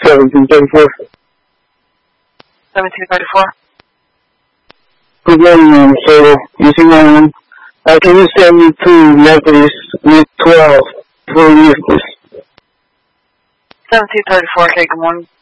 1734. 1734? Good morning, ma'am. So, using my name, can you send me to Methodist with 12 for years, please? 1734, okay, good morning.